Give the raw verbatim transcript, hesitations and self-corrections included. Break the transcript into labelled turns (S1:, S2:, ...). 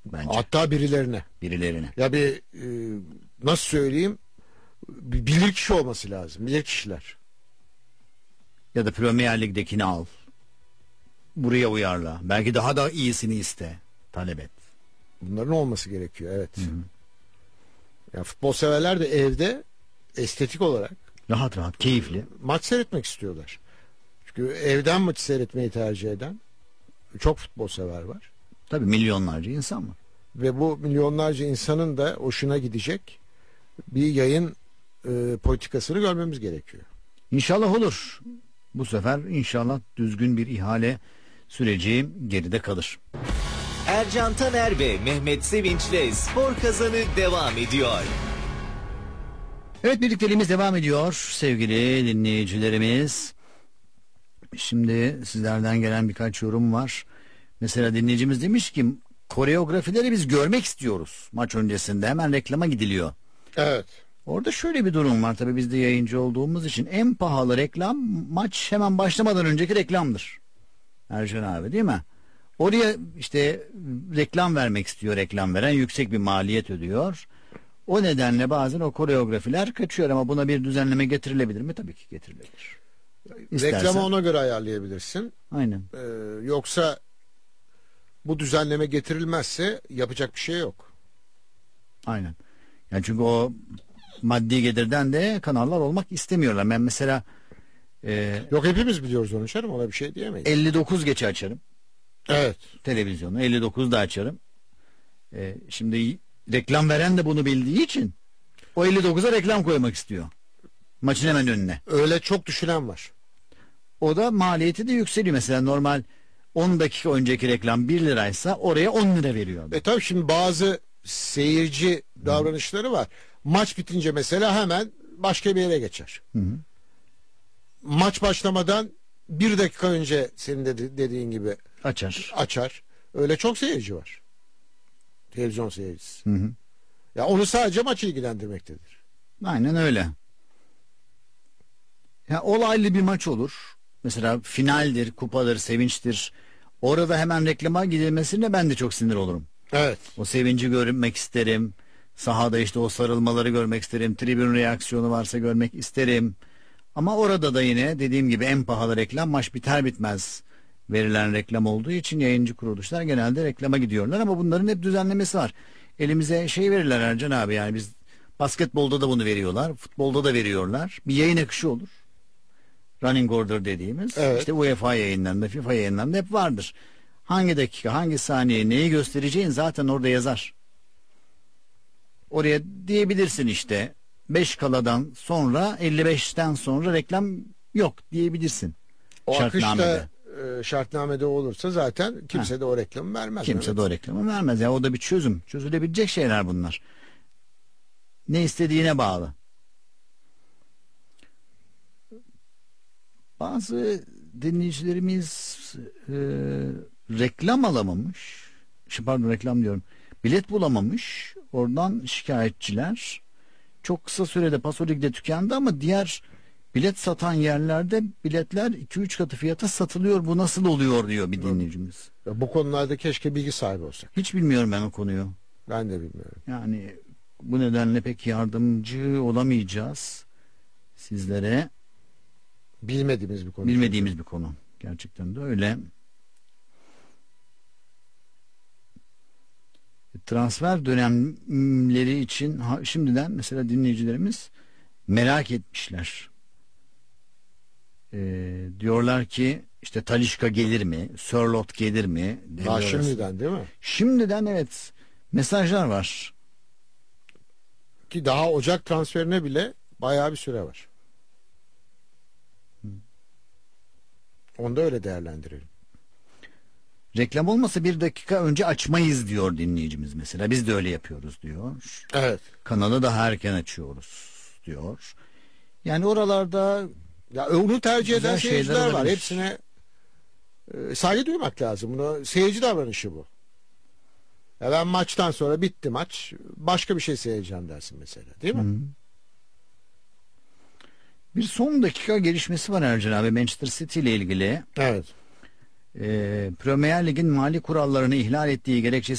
S1: bence.
S2: Hatta birilerine.
S1: Birilerine.
S2: Ya bir e, nasıl söyleyeyim, bir bilir kişi olması lazım. Bilir kişiler.
S1: Ya da Premier Lig'dekini al. Buraya uyarla. Belki daha da iyisini iste. Talep et.
S2: Bunların olması gerekiyor, evet.
S1: Hı hı.
S2: Ya futbol severler de evde estetik olarak
S1: Rahat rahat, keyifli.
S2: maç seyretmek istiyorlar. Çünkü evden maçı seyretmeyi tercih eden çok futbol sever var.
S1: Tabii milyonlarca insan var.
S2: Ve bu milyonlarca insanın da hoşuna gidecek bir yayın e, politikasını görmemiz gerekiyor.
S1: İnşallah olur. Bu sefer inşallah düzgün bir ihale süreci geride kalır.
S3: Ercan Taner ve Mehmet Sevinç'le Spor Kazanı devam ediyor.
S1: Evet, birlikteliğimiz devam ediyor sevgili dinleyicilerimiz. Şimdi sizlerden gelen birkaç yorum var. Mesela dinleyicimiz demiş ki koreografileri biz görmek istiyoruz. Maç öncesinde hemen reklama gidiliyor.
S2: Evet.
S1: Orada şöyle bir durum var, tabii biz de yayıncı olduğumuz için en pahalı reklam maç hemen başlamadan önceki reklamdır. Ercan abi, değil mi? Oraya işte reklam vermek istiyor reklam veren, yüksek bir maliyet ödüyor. O nedenle bazen o koreografiler kaçıyor ama buna bir düzenleme getirilebilir mi? Tabii ki getirilebilir. İstersen.
S2: Reklamı ona göre ayarlayabilirsin.
S1: Aynen.
S2: Ee, yoksa bu düzenleme getirilmezse yapacak bir şey yok.
S1: Aynen. Yani çünkü o maddi gelirden de kanallar olmak istemiyorlar. Ben mesela e,
S2: Yok, hepimiz biliyoruz onu canım, ona bir şey diyemeyiz.
S1: elli dokuz geçe açarım.
S2: Evet.
S1: Televizyonu elli dokuzda açarım. E, şimdi reklam veren de bunu bildiği için o elli dokuza reklam koymak istiyor. Maçın hemen önüne.
S2: Öyle çok düşünen var.
S1: O da maliyeti de yükseliyor. Mesela normal on dakika önceki reklam bir liraysa oraya on lira veriyor adam.
S2: E tabii şimdi bazı seyirci davranışları var. Maç bitince mesela hemen başka bir yere geçer.
S1: Hı hı.
S2: Maç başlamadan bir dakika önce senin dedi, dediğin gibi
S1: Açar.
S2: açar. Öyle çok seyirci var. Televizyon seyircisi.
S1: Hı hı.
S2: Ya onu sadece maç ilgilendirmektedir.
S1: Aynen öyle. Ya olaylı bir maç olur. Mesela finaldir, kupadır, sevinçtir. Orada hemen reklama gidilmesine ben de çok sinir olurum.
S2: Evet.
S1: O sevinci görmek isterim. Sahada işte o sarılmaları görmek isterim. Tribün reaksiyonu varsa görmek isterim. Ama orada da yine dediğim gibi en pahalı reklam maç biter bitmez verilen reklam olduğu için yayıncı kuruluşlar genelde reklama gidiyorlar ama bunların hep düzenlemesi var. Elimize şey verirler Ercan abi, yani biz basketbolda da bunu veriyorlar, futbolda da veriyorlar. Bir yayın akışı olur. Running order dediğimiz.
S2: Evet.
S1: İşte UEFA yayınlarında, FIFA yayınlarında hep vardır. Hangi dakika, hangi saniye neyi göstereceğin zaten orada yazar. Oraya diyebilirsin işte beş kaladan sonra elli beşten sonra reklam yok diyebilirsin.
S2: O
S1: Şartnamede.
S2: akışta e, şartnamede olursa zaten kimse
S1: Ha.
S2: de o reklamı vermez.
S1: Kimse
S2: Evet.
S1: de o reklamı vermez. Ya o da bir çözüm. Çözülebilecek şeyler bunlar. Ne istediğine bağlı. Bazı dinleyicilerimiz e, reklam alamamış. Şey, pardon reklam diyorum. Bilet bulamamış. Oradan şikayetçiler. Çok kısa sürede Pasolik'te tükendi ama diğer bilet satan yerlerde biletler iki üç katı fiyata satılıyor. Bu nasıl oluyor diyor bir dinleyicimiz.
S2: Ya bu konularda keşke bilgi sahibi olsak.
S1: Hiç bilmiyorum ben o konuyu.
S2: Ben de bilmiyorum.
S1: Yani bu nedenle pek yardımcı olamayacağız sizlere.
S2: Bilmediğimiz bir konu.
S1: Bilmediğimiz bir konu. Gerçekten de öyle. Transfer dönemleri için ha, şimdiden mesela dinleyicilerimiz merak etmişler. Ee, diyorlar ki işte Talisca gelir mi? Sörloth gelir mi?
S2: Daha
S1: Deniyoruz.
S2: şimdiden değil mi?
S1: Şimdiden evet mesajlar var.
S2: Ki daha Ocak transferine bile bayağı bir süre var. Onu da öyle değerlendirelim.
S1: Reklam olmasa bir dakika önce açmayız diyor dinleyicimiz mesela. Biz de öyle yapıyoruz diyor.
S2: Evet.
S1: Kanalı daha erken açıyoruz diyor. Yani oralarda
S2: Ya onu tercih
S1: güzel
S2: eden
S1: şeyler
S2: seyirciler var.
S1: olabilir.
S2: Hepsine e, saygı duymak lazım. Buna seyirci davranışı bu. Ya ben maçtan sonra bitti maç. Başka bir şey seyredeceğim dersin mesela. Değil mi?
S1: Hı. Bir son dakika gelişmesi var Ercan abi Manchester City ile ilgili.
S2: Evet.
S1: Ee, Premier Lig'in mali kurallarını ihlal ettiği gerekçesi